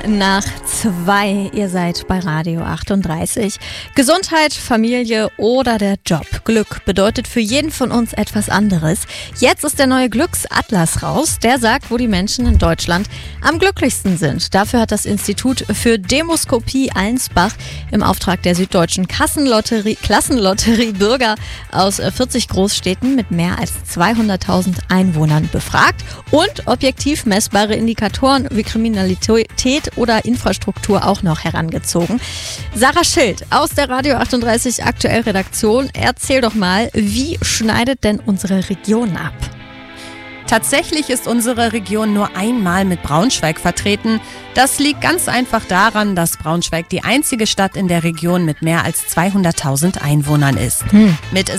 nach 2. Ihr seid bei Radio 38. Gesundheit, Familie oder der Job. Glück bedeutet für jeden von uns etwas anderes. Jetzt ist der neue Glücksatlas raus. Der sagt, wo die Menschen in Deutschland am glücklichsten sind. Dafür hat das Institut für Demoskopie Allensbach im Auftrag der Süddeutschen Klassenlotterie Bürger aus 40 Großstädten mit mehr als 200.000 Einwohnern befragt und objektiv messbare Indikatoren wie Kriminalität oder Infrastruktur auch noch herangezogen. Sarah Schild aus der Radio 38 Aktuell Redaktion, erzähl doch mal, wie schneidet denn unsere Region ab? Tatsächlich ist unsere Region nur einmal mit Braunschweig vertreten. Das liegt ganz einfach daran, dass Braunschweig die einzige Stadt in der Region mit mehr als 200.000 Einwohnern ist. Mit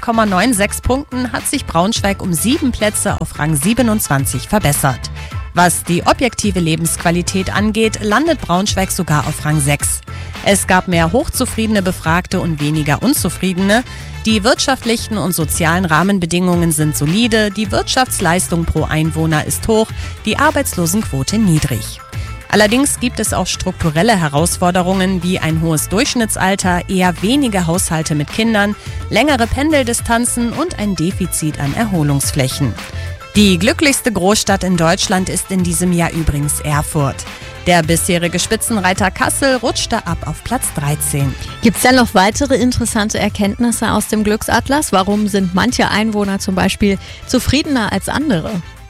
6,96 Punkten hat sich Braunschweig um 7 Plätze auf Rang 27 verbessert. Was die objektive Lebensqualität angeht, landet Braunschweig sogar auf Rang 6. Es gab mehr hochzufriedene Befragte und weniger unzufriedene. Die wirtschaftlichen und sozialen Rahmenbedingungen sind solide, die Wirtschaftsleistung pro Einwohner ist hoch, die Arbeitslosenquote niedrig. Allerdings gibt es auch strukturelle Herausforderungen wie ein hohes Durchschnittsalter, eher wenige Haushalte mit Kindern, längere Pendeldistanzen und ein Defizit an Erholungsflächen. Die glücklichste Großstadt in Deutschland ist in diesem Jahr übrigens Erfurt. Der bisherige Spitzenreiter Kassel rutschte ab auf Platz 13. Gibt es denn noch weitere interessante Erkenntnisse aus dem Glücksatlas? Warum sind manche Einwohner zum Beispiel zufriedener als andere?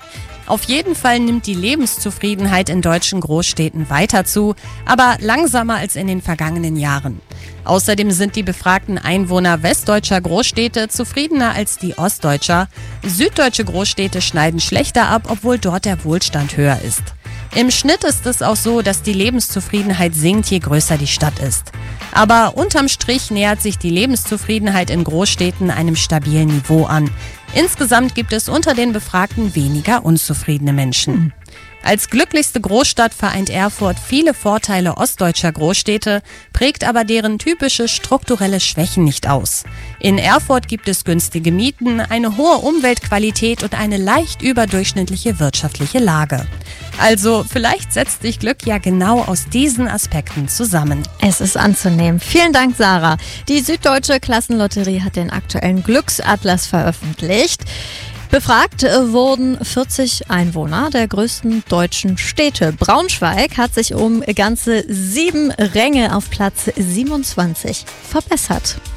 Auf jeden Fall nimmt die Lebenszufriedenheit in deutschen Großstädten weiter zu, aber langsamer als in den vergangenen Jahren. Außerdem sind die befragten Einwohner westdeutscher Großstädte zufriedener als die ostdeutscher. Süddeutsche Großstädte schneiden schlechter ab, obwohl dort der Wohlstand höher ist. Im Schnitt ist es auch so, dass die Lebenszufriedenheit sinkt, je größer die Stadt ist. Aber unterm Strich nähert sich die Lebenszufriedenheit in Großstädten einem stabilen Niveau an. Insgesamt gibt es unter den Befragten weniger unzufriedene Menschen. Als glücklichste Großstadt vereint Erfurt viele Vorteile ostdeutscher Großstädte, prägt aber deren typische strukturelle Schwächen nicht aus. In Erfurt gibt es günstige Mieten, eine hohe Umweltqualität und eine leicht überdurchschnittliche wirtschaftliche Lage. Also vielleicht setzt sich Glück ja genau aus diesen Aspekten zusammen. Es ist anzunehmen. Vielen Dank, Sarah. Die Süddeutsche Klassenlotterie hat den aktuellen Glücksatlas veröffentlicht. Befragt wurden 40 Einwohner der größten deutschen Städte. Braunschweig hat sich um ganze 7 Ränge auf Platz 27 verbessert.